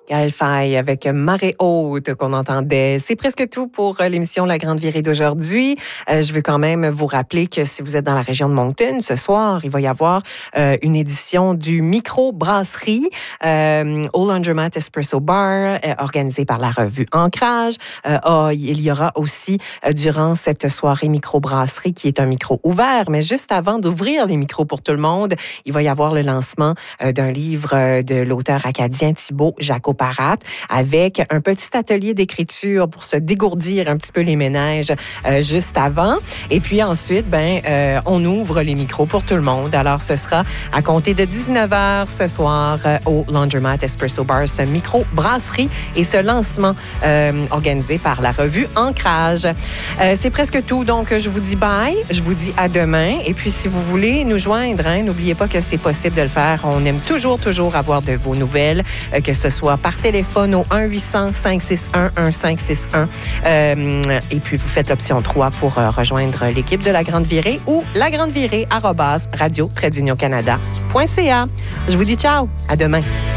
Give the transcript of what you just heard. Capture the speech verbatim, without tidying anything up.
Gaël Faye avec Marée haute qu'on entendait. C'est presque tout pour l'émission La Grande Virée d'aujourd'hui. Euh, je veux quand même vous rappeler que si vous êtes dans la région de Moncton, ce soir, il va y avoir euh, une édition du Micro-Brasserie euh, au Laundromat Espresso Bar, euh, organisée par la revue Ancrage. Euh, oh, il y aura aussi, euh, durant cette soirée Micro-Brasserie, qui est un micro ouvert, mais juste avant d'ouvrir les micros pour tout le monde, il va y avoir le lancement euh, d'un livre euh, de l'auteur acadien Thibaut Jacoparat, avec un petit atelier d'écriture pour se dégourdir un petit peu les méninges euh, juste avant. Et puis ensuite, ben, euh, on ouvre les micros pour tout le monde. Alors, ce sera à compter de dix-neuf heures ce soir euh, au Laundromat Espresso Bar, ce micro-brasserie et ce lancement euh, organisé par la revue Ancrage. Euh, c'est presque tout. Donc, je vous dis bye. Je vous dis à demain. Et puis, si vous voulez nous joindre, hein, n'oubliez pas que c'est possible de le faire. On aime toujours, toujours avoir de vos nouvelles, euh, que ce soit par téléphone au un huit cents, cinq six un, un cinq six un. Euh, et puis, vous faites l'option trois pour euh, rejoindre l'équipe de La Grande Virée ou lagrandevirée arobase radio trait d'union canada point c a. Je vous dis ciao. À demain.